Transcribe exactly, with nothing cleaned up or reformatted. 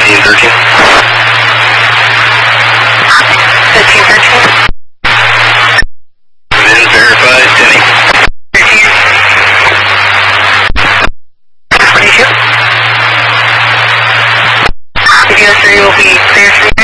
fifteen thirteen. fifteen thirteen. Then verified, Denny. thirteen. twenty-two. If you three will be clear for